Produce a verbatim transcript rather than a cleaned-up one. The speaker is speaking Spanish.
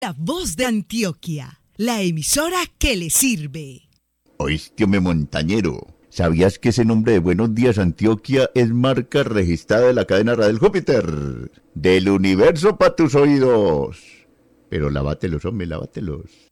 La voz de Antioquia, la emisora que le sirve. Oíste, hombre montañero, ¿sabías que ese nombre de Buenos Días Antioquia es marca registrada de la cadena Radial Júpiter? Del universo para tus oídos. Pero lávatelos, hombre, lávatelos.